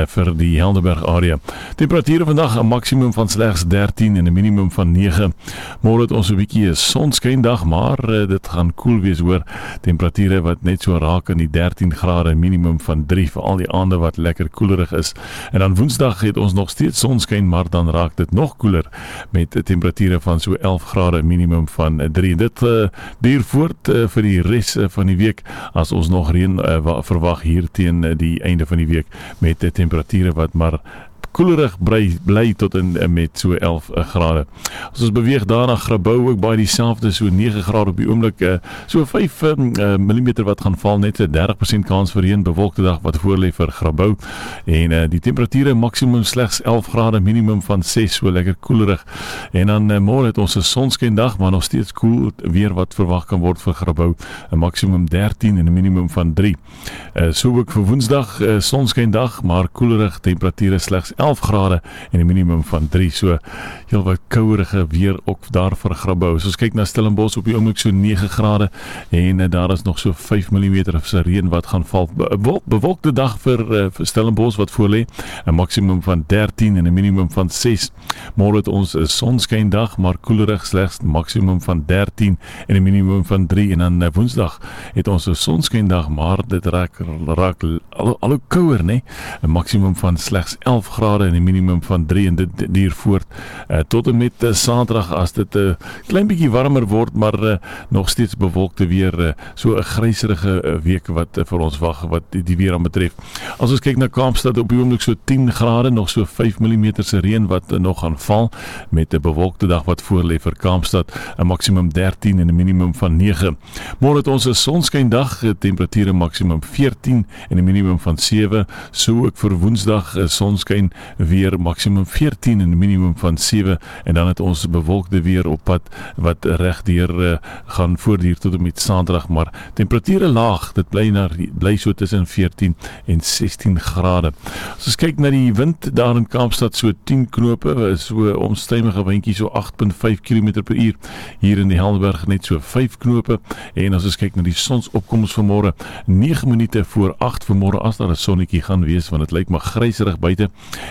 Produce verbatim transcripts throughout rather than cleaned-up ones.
vir die Helderberg area. Temperature vandag 'n maksimum van slegs dertien en 'n minimum van nege. Môre het ons 'n bietjie 'n sonskyndag, maar uh, dit gaan koel wees hoor. Temperature wat net so raak aan die dertien grade, minimum van drie vir al die aande wat lekker koelerig is. En dan Woensdag het ons nog steeds sonskyn, maar dan raak dit nog koeler met 'n temperature van so elf grade, minimum van drie. Dit uh, duur voort uh, vir die res uh, van die week as ons nog reën uh, verwag hier teen uh, die einde van die week met 'n temperature wat maar koelerig bly, bly tot in met so elf grade. As ons beweeg daarna Grabouw ook baie dieselfde, so nege grade op die oomblik, uh, so vyf uh, millimeter wat gaan val, net 'n dertig persent kans vir reën, bewolkte dag wat voorlê vir Grabouw. En uh, die temperature maksimum slegs elf grade, minimum van ses, so lekker koelerig. En dan uh, môre het ons 'n sonskyndag, maar nog steeds koel weer wat verwag kan word vir Grabouw, 'n maksimum dertien en 'n minimum van drie. Uh, so ook vir Woensdag, uh, sonskyndag, maar koelerig, temperature slegs elf grade en 'n minimum van drie, so heel wat kouerige weer ook daar vir Grabouw. So ons kyk na Stellenbosch op die oomblik so nege grade en uh, daar is nog so vyf millimeter se reën wat gaan val. Bewolk, bewolkte dag vir, uh, vir Stellenbosch wat voorlê, 'n maksimum van dertien en 'n minimum van ses. Môre het ons 'n sonskyndag, maar koelerig, slegs maksimum van dertien en 'n minimum van drie. En dan uh, Woensdag het ons 'n sonskyndag, maar dit raak raak al, al hoe kouer, né? 'n maksimum van slegs elf grade en 'n minimum van drie, en dit duur voort uh, tot en met uh, Saterdag as dit 'n uh, klein bietjie warmer word, maar uh, nog steeds bewolkte weer, uh, so 'n gryserige uh, week wat uh, vir ons wag wat die, die weer aan betref. As ons kyk na Kaapstad, op die oomblik so tien grade, nog so vyf millimeter se reën wat uh, nog gaan val met 'n bewolkte dag wat voorlê vir Kaapstad, 'n maksimum dertien en 'n minimum van nege. Môre het ons 'n sonskyndag, temperature maksimum veertien en 'n minimum van sewe, so ook vir Woensdag 'n uh, sonskyn, weer maksimum veertien en 'n minimum van sewe, en dan het ons bewolkte weer op pad wat reg deur uh, gaan voortduur tot en met Saterdag, maar temperature laag, dit bly na bly so tussen veertien en sestien grade. As ons kyk na die wind daar in Kaapstad, so tien knope, so omstuimige windjie so agt komma vyf kilometer per uur, hier in die Helderberg net so vyf knope. En as ons kyk na die sonsopkoms vanmôre, nege minute voor agt vanmôre, as daar 'n sonnetjie gaan wees, want dit lyk maar gryserig buite,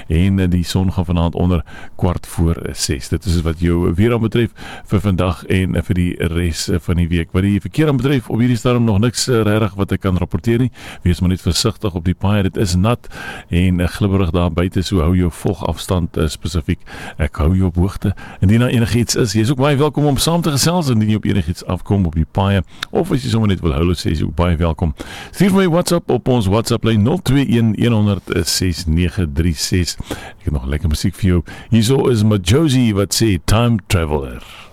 en die son gaan vanaand onder kwart voor ses. Dit is wat jou weer aan betref vir vandag en vir die res van die week. Wat die verkeer aan betref, op hierdie stadium nog niks regtig wat ek kan rapporteer nie. Wees maar net versigtig op die paai, dit is nat en glibberig daar buite, so hou jou volgafstand uh, spesifiek. Ek hou jou op hoogte. Indien daar enigiets is, jy is ook baie welkom om saam te gesels, indien jy op enigiets afkom op die paai, of as jy sommer net wil hou, sê jy ook baie welkom. Stuur my WhatsApp op ons WhatsApp lyn nul twee een een nul nul ses nege drie ses. Ek het nog lekker musiek vir jou. Hierso is Majosi wat sê Time Traveler.